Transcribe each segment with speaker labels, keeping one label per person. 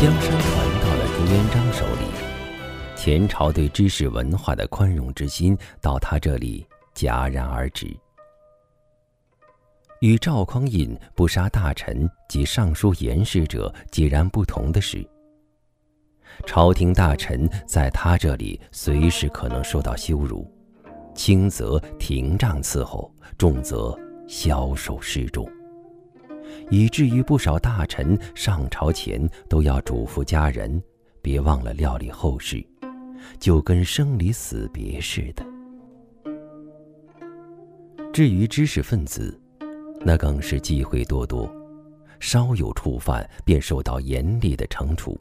Speaker 1: 江山传到了朱元璋手里，前朝对知识文化的宽容之心到他这里戛然而止。与赵匡胤不杀大臣及尚书言事者截然不同的是，朝廷大臣在他这里随时可能受到羞辱，轻则廷杖伺候，重则枭首示众，以至于不少大臣上朝前都要嘱咐家人别忘了料理后事，就跟生离死别似的。至于知识分子，那更是忌讳多多，稍有触犯便受到严厉的惩处。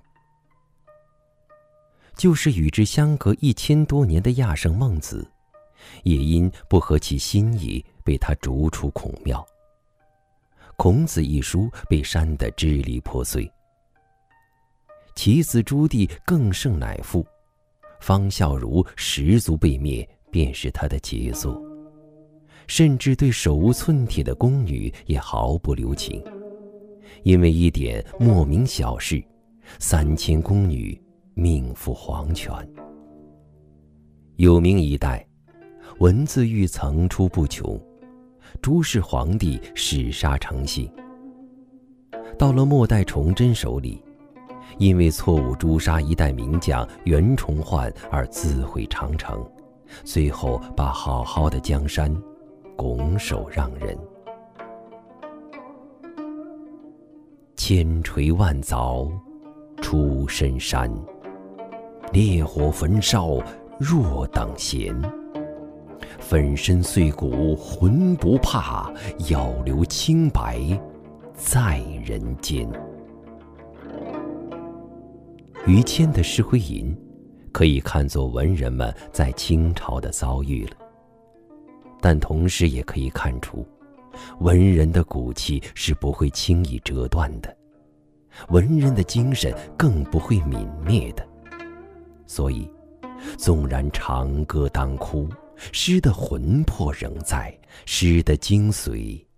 Speaker 1: 就是与之相隔1000多年的亚圣孟子，也因不合其心意被他逐出孔庙。孔子一书被删得支离破碎。其子朱棣更胜乃父，方孝孺10族被灭便是他的杰作，甚至对手无寸铁的宫女也毫不留情，因为一点莫名小事，3000宫女命赴黄泉。有名一代，文字狱层出不穷，朱氏皇帝弑杀成性。到了末代崇祯手里，因为错误诛杀一代名将袁崇焕而自毁长城，最后把好好的江山拱手让人。千锤万凿出深山，烈火焚烧若等闲。粉身碎骨浑不怕，要留清白在人间。于谦的《诗会吟》可以看作文人们在清朝的遭遇了，但同时也可以看出，文人的骨气是不会轻易折断的，文人的精神更不会泯灭的。所以纵然长歌当哭，诗的魂魄仍在，诗的精髓